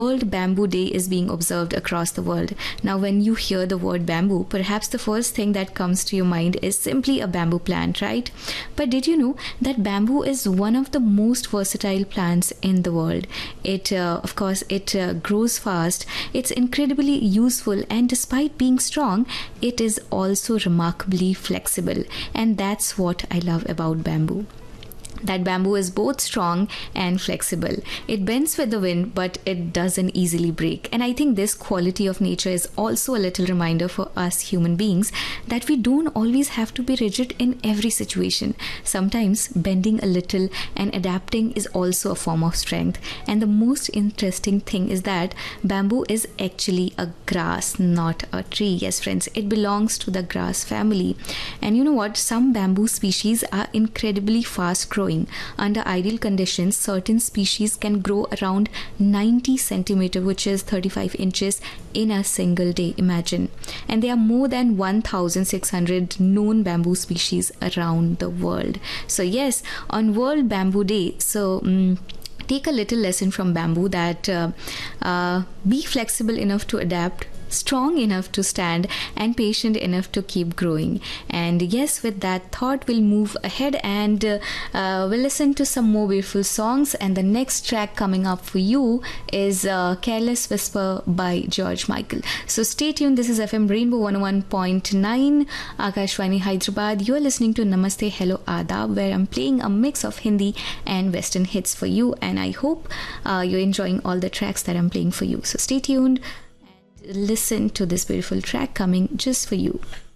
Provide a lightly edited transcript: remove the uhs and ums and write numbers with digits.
World Bamboo Day is being observed across the world. Now, when you hear the word bamboo, perhaps the first thing that comes to your mind is simply a bamboo plant, right? But did you know that bamboo is one of the most versatile plants in the world? Of course, it grows fast, it's incredibly useful, and despite being strong, it is also remarkably flexible. And that's what I love about bamboo, that bamboo is both strong and flexible. It bends with the wind, but it doesn't easily break. And I think this quality of nature is also a little reminder for us human beings that we don't always have to be rigid in every situation. Sometimes bending a little and adapting is also a form of strength. And the most interesting thing is that bamboo is actually a grass, not a tree. Yes, friends, it belongs to the grass family. And you know what? Some bamboo species are incredibly fast growing. Under ideal conditions, certain species can grow around 90 centimeter, which is 35 inches, in a single day. Imagine. And there are more than 1,600 known bamboo species around the world. So yes, on World Bamboo Day, take a little lesson from bamboo, that be flexible enough to adapt, strong enough to stand, and patient enough to keep growing. And yes, with that thought, we'll move ahead and we'll listen to some more beautiful songs. And the next track coming up for you is Careless Whisper by George Michael. So stay tuned. This is FM Rainbow 101.9 Akashvani Hyderabad. You are listening to Namaste Hello Adab, where I'm playing a mix of Hindi and Western hits for you, and I hope you're enjoying all the tracks that I'm playing for you. So stay tuned. Listen to this beautiful track coming just for you.